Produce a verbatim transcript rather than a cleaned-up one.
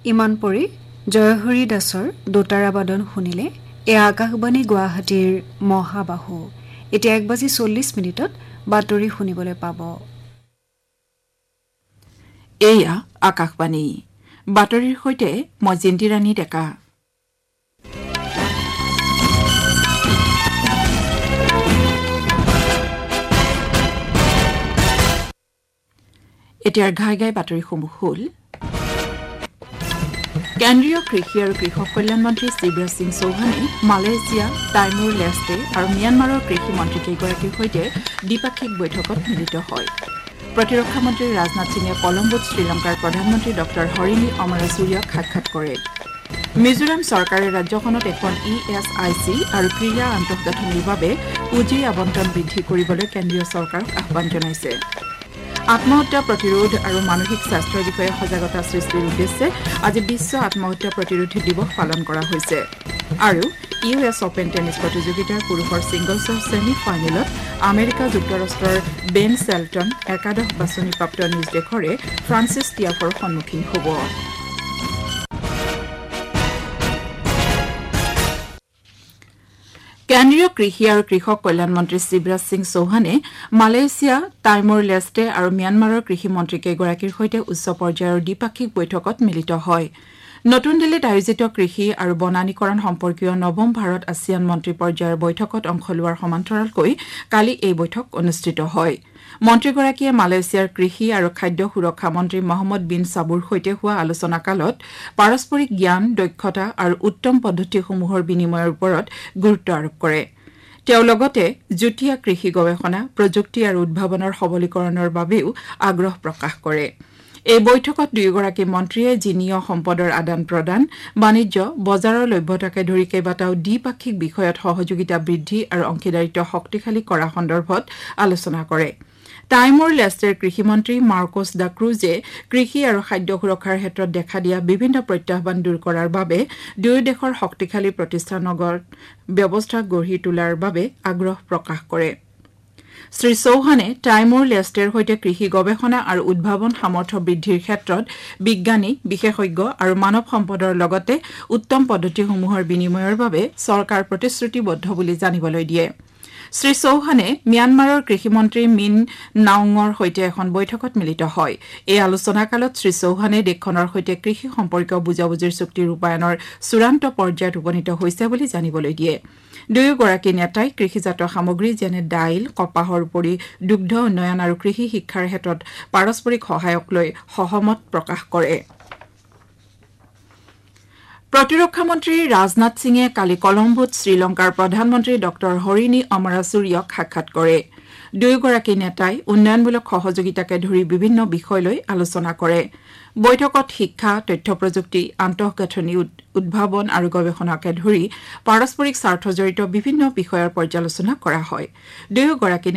ইমান পৰি জয়হৰি দাসৰ দোতাৰাবাদন শুনিলে এ আকাশবাণী গুৱাহাটীৰ মহাবাহু এতিয়া এক বাজি চল্লিছ মিনিটত বাতৰি শুনিবলৈ পাব। এয়া আকাশবাণী বাতৰিৰ সৈতে মই জিন্তিৰাণী ডেকা। এতিয়াৰ ঘাই ঘাই বাতৰিসমূহ হ'ল কেন্দ্ৰীয় কৃষি আৰু কৃষক কল্যাণ মন্ত্ৰী শিৱৰাজ সিং চৌহানে মালয়েছিয়া টাইমুৰ লেষ্ଟେ আৰু ম্যানমাৰৰ কৃষি মন্ত্ৰীকেইগৰাকীৰ সৈতে দ্বিপাক্ষিক বৈঠকত মিলিত হয়। প্ৰতিৰক্ষা মন্ত্ৰী ৰাজনাথ সিঙে কলম্বোত শ্ৰীলংকাৰ প্ৰধানমন্ত্ৰী ডক্টৰ হৰিণী অমৰাচুৰিয়াক সাক্ষাৎ কৰে। মিজোৰাম চৰকাৰে ৰাজ্যখনত এখন ই এছ আই চি আৰু ক্ৰীড়া আন্তঃগাঁথনিৰ বাবে পুঁজি আবণ্টন বৃদ্ধি কৰিবলৈ কেন্দ্ৰীয় চৰকাৰক আহ্বান জনাইছে। আত্মহত্যা প্ৰতিৰোধ আৰু মানসিক স্বাস্থ্যৰ বিষয়ে সজাগতা সৃষ্টিৰ উদ্দেশ্যে আজি বিশ্ব আত্মহত্যা প্ৰতিৰোধী দিৱস পালন কৰা হৈছে। আৰু ইউ এছ অপেন টেনিছ প্ৰতিযোগিতাৰ পুৰুষৰ ছিংগলছৰ ছেমি ফাইনেলত আমেৰিকা যুক্তৰাষ্ট্ৰৰ বেন ছেলটন একাদশ বাছনিপ্ৰাপ্ত নিজ দেশৰে ফ্ৰান্সিছ টিয়াফৰ সন্মুখীন হ'ব। কেন্দ্ৰীয় কৃষি আৰু কৃষক কল্যাণ মন্ত্ৰী শিৱৰাজ সিং চৌহানে মালয়েছিয়া টাইমুৰ লেষ্ଟେ আৰু ম্যানমাৰৰ কৃষি মন্ত্ৰীকেইগৰাকীৰ সৈতে উচ্চ পৰ্যায়ৰ দ্বিপাক্ষিক বৈঠকত মিলিত হয়। নতুন দিল্লীত আয়োজিত কৃষি আৰু বনানীকৰণ সম্পৰ্কীয় নৱম ভাৰত আছিয়ান মন্ত্ৰী পৰ্যায়ৰ বৈঠকত অংশ লোৱাৰ সমান্তৰালকৈ কালি এই বৈঠক অনুষ্ঠিত হয়। মন্ত্ৰীগৰাকীয়ে মালয়েছিয়াৰ কৃষি আৰু খাদ্য সুৰক্ষা মন্ত্ৰী মহম্মদ বিন চাবুৰ সৈতে হোৱা আলোচনা কালত পাৰস্পৰিক জ্ঞান দক্ষতা আৰু উত্তম পদ্ধতিসমূহৰ বিনিময়ৰ ওপৰত গুৰুত্ব আৰোপ কৰে। তেওঁ লগতে যুটীয়া কৃষি গৱেষণা প্ৰযুক্তি আৰু উদ্ভাৱনৰ সবলীকৰণৰ বাবেও আগ্ৰহ প্ৰকাশ কৰে। এই বৈঠকত দুয়োগৰাকী মন্ত্ৰীয়ে জিনীয় সম্পদৰ আদান প্ৰদান বাণিজ্য বজাৰৰ লভ্যতাকে ধৰি কেইবাটাও দ্বিপাক্ষিক বিষয়ত সহযোগিতা বৃদ্ধি আৰু অংশীদাৰিত্ব শক্তিশালী কৰা সন্দৰ্ভত আলোচনা কৰে। টাইমুৰ লেষ্টেৰ কৃষিমন্ত্ৰী মাৰ্কোছ দা ক্ৰুজে কৃষি আৰু খাদ্য সুৰক্ষাৰ ক্ষেত্ৰত দেখা দিয়া বিভিন্ন প্ৰত্যাহ্বান দূৰ কৰাৰ বাবে দুয়ো দেশৰ শক্তিশালী প্ৰতিষ্ঠানগত ব্যৱস্থা গঢ়ি তোলাৰ বাবে আগ্ৰহ প্ৰকাশ কৰে। শ্ৰী চৌহানে টাইমুৰ লেষ্টেৰ সৈতে কৃষি গৱেষণা আৰু উদ্ভাৱন সামৰ্থ্য বৃদ্ধিৰ ক্ষেত্ৰত বিজ্ঞানী বিশেষজ্ঞ আৰু মানৱ সম্পদৰ লগতে উত্তম পদ্ধতিসমূহৰ বিনিময়ৰ বাবে চৰকাৰ প্ৰতিশ্ৰুতিবদ্ধ বুলি জানিবলৈ দিয়ে। শ্ৰী চৌহানে ম্যানমাৰৰ কৃষিমন্ত্ৰী মিন নাওঙৰ সৈতে এখন বৈঠকত মিলিত হয়। এই আলোচনাকালত শ্ৰী চৌহানে দেশখনৰ সৈতে কৃষি সম্পৰ্কীয় বুজাবুজিৰ চুক্তি ৰূপায়ণৰ চূড়ান্ত পৰ্যায়ত উপনীত হৈছে বুলি জানিবলৈ দিয়ে। দুয়োগৰাকী নেতাই কৃষিজাত সামগ্ৰী যেনে দাইল কপাহৰ উপৰি দুগ্ধ উন্নয়ন আৰু কৃষি শিক্ষাৰ ক্ষেত্ৰত পাৰস্পৰিক সহায়ক লৈ সহমত প্ৰকাশ কৰে। প্ৰতিৰক্ষা মন্ত্ৰী ৰাজনাথ সিঙে কালি কলম্বোত শ্ৰীলংকাৰ প্ৰধানমন্ত্ৰী ডক্টৰ হৰিণী অমৰাচুৰিয়াক সাক্ষাৎ কৰে। দুয়োগৰাকী নেতাই উন্নয়নমূলক সহযোগিতাকে ধৰি বিভিন্ন বিষয় লৈ আলোচনা কৰে। বৈঠকত শিক্ষা তথ্য প্ৰযুক্তি আন্তঃগাঁথনি উদ্ভাৱন আৰু গৱেষণাকে ধৰি পাৰস্পৰিক স্বাৰ্থজড়িত বিভিন্ন বিষয়ৰ পৰ্যালোচনা কৰা হয়। দুয়োগৰাকী